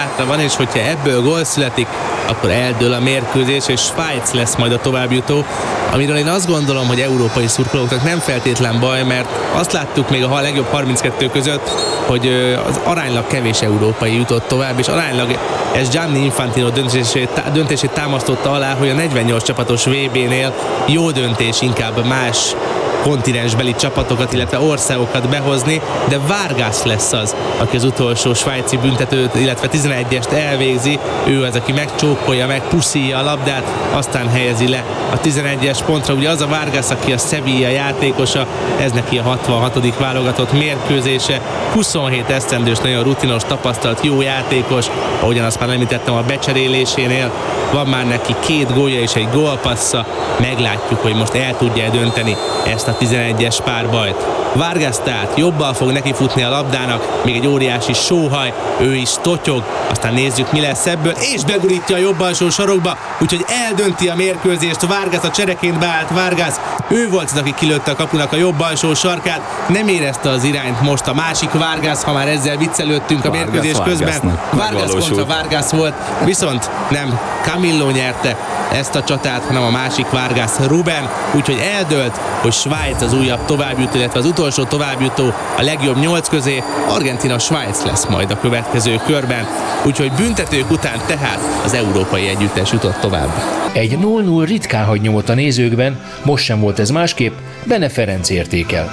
hátra van, és hogyha ebből gól születik, akkor eldől a mérkőzés, és Svájc lesz majd a továbbjutó, amiről én azt gondolom, hogy európai szurkolóknak nem feltétlen baj, mert azt láttuk még a legjobb 32 között, hogy az aránylag kevés európai jutott tovább, és aránylag ez Gianni Infantino döntését támasztotta alá, hogy a 48 csapatos VB-nél jó döntés inkább más kontinensbeli csapatokat, illetve országokat behozni, de Vargas lesz az, aki az utolsó svájci büntetőt, illetve 11-est elvégzi. Ő az, aki megcsókolja, megpuszíja a labdát, aztán helyezi le a 11-es pontra. Ugye az a Vargas, aki a Sevilla játékosa, ez neki a 66. válogatott mérkőzése. 27 esztendős, nagyon rutinos, tapasztalt, jó játékos, ahogyan azt már említettem a becserélésénél. Van már neki 2 gólja és egy gólpassza. Meglátjuk, hogy most el tudja dönteni ezt a 11-es párbajt. Vargas tehát jobbal fog neki futni a labdának, még egy óriási sóhaj, ő is totyog, aztán nézzük, mi lesz ebből, és begurítja a jobb alsó sarokba, úgyhogy eldönti a mérkőzést. Vargas, a csereként beállt Vargas, ő volt az, aki kilőtte a kapunak a jobb alsó sarkát, nem érezte az irányt most a másik Vargas, ha már ezzel viccelődtünk a mérkőzés közben. Vargas kontra Vargas volt, viszont nem Camillo nyerte ezt a csatát, hanem a másik Vargas, Ruben, úgyhogy eldőlt, hogy Svájc az újabb továbbjutó, illetve az utolsó továbbjutó a legjobb 8 közé. Argentína-Svájc lesz majd a következő körben, úgyhogy büntetők után tehát az európai együttes jutott tovább. Egy 0-0 ritkán hagy nyomot a nézőkben, most sem volt ez másképp, Bene Ferenc értékel.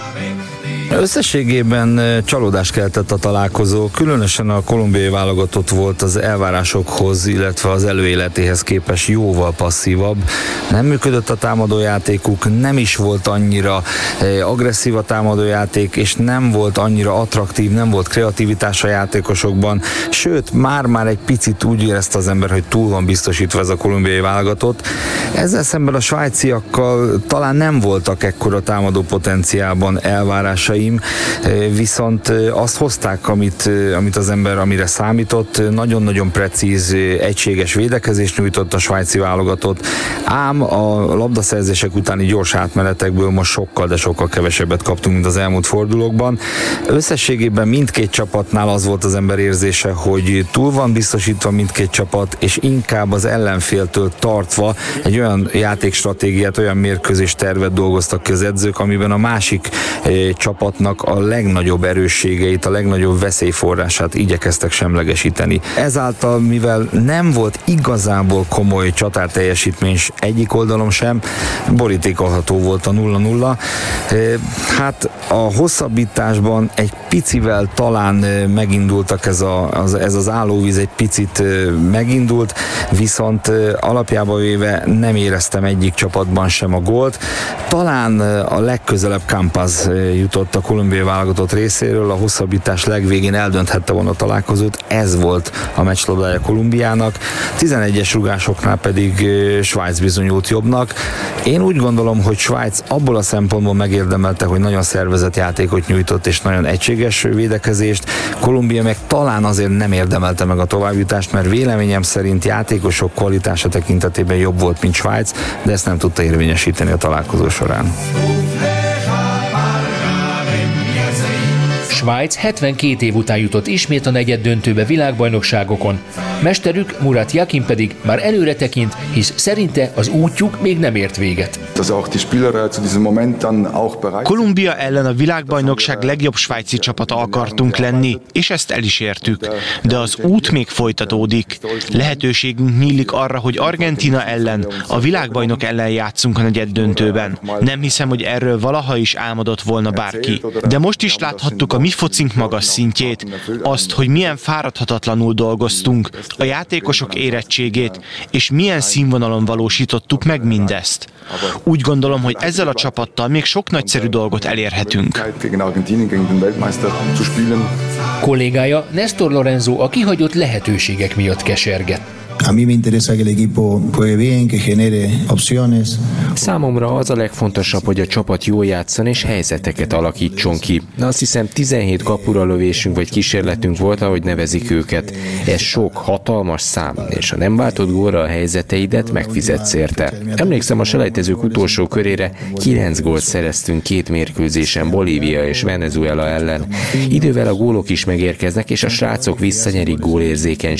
Összességében csalódást keltett a találkozó, különösen a kolumbiai válogatott volt az elvárásokhoz, illetve az előéletéhez képest jóval passzívabb. Nem működött a támadójátékuk, nem is volt annyira agresszív a támadójáték, és nem volt annyira attraktív, nem volt kreativitás a játékosokban, sőt, már egy picit úgy érezte az ember, hogy túl van biztosítva ez a kolumbiai válogatott. Ezzel szemben a svájciakkal talán nem voltak ekkora támadó potenciálban elvárásai, viszont azt hozták, amit az ember, amire számított, nagyon-nagyon precíz, egységes védekezést nyújtott a svájci válogatott, ám a labdaszerzések utáni gyors átmenetekből most sokkal, de sokkal kevesebbet kaptunk, mint az elmúlt fordulókban. Összességében mindkét csapatnál az volt az ember érzése, hogy túl van biztosítva mindkét csapat, és inkább az ellenféltől tartva egy olyan játékstratégiát, olyan mérkőzés tervet dolgoztak ki az edzők, amiben a másik csapatnak a legnagyobb erősségeit, a legnagyobb veszélyforrását igyekeztek semlegesíteni. Ezáltal, mivel nem volt igazából komoly csatárteljesítmény egyik oldalon sem, borítékolható volt a 0-0. Hát a hosszabbításban egy picivel talán megindultak ez az állóvíz, egy picit megindult, viszont alapjában véve nem éreztem egyik csapatban sem a gólt. Talán a legközelebb Campas jutott a kolumbiai válogatott részéről, a hosszabbítás legvégén eldönthette volna a találkozót, ez volt a meccslabdája Kolumbiának, 11-es rugásoknál pedig Svájc bizonyult jobbnak. Én úgy gondolom, hogy Svájc abból a szempontból megérdemelte, hogy nagyon szervezett játékot nyújtott és nagyon egységes védekezést, Kolumbia meg talán azért nem érdemelte meg a továbbjutást, mert véleményem szerint játékosok kvalitása tekintetében jobb volt, mint Svájc, de ezt nem tudta érvényesíteni a találkozó során. Svájc 72 év után jutott ismét a negyeddöntőbe világbajnokságokon. Mesterük, Murat Yakin pedig már előre tekint, hisz szerinte az útjuk még nem ért véget. Kolumbia ellen a világbajnokság legjobb svájci csapata akartunk lenni, és ezt el is értük. De az út még folytatódik. Lehetőségünk nyílik arra, hogy Argentína ellen, a világbajnok ellen játszunk a negyeddöntőben. Nem hiszem, hogy erről valaha is álmodott volna bárki. De most is láthattuk a mi focink magas szintjét, azt, hogy milyen fáradhatatlanul dolgoztunk, a játékosok érettségét, és milyen színvonalon valósítottuk meg mindezt. Úgy gondolom, hogy ezzel a csapattal még sok nagyszerű dolgot elérhetünk. Kollégája Néstor Lorenzo a kihagyott lehetőségek miatt kesergett. A mí me interesa que el equipo juegue bien, que genere opciones. Számomra az a legfontosabb, hogy a csapat jól játszon és helyzeteket alakítson ki. Azt hiszem 17 kapura lövésünk vagy kísérletünk volt, ahogy nevezik őket. Ez sok, hatalmas szám, és ha nem váltott gólra a helyzeteidet, megfizetsz érte. Emlékszem a selejtezők utolsó körére 9 gólt szereztünk 2 mérkőzésen Bolívia és Venezuela ellen. Idővel a gólok is megérkeznek, és a srácok visszanyerik gólérzékenységüket.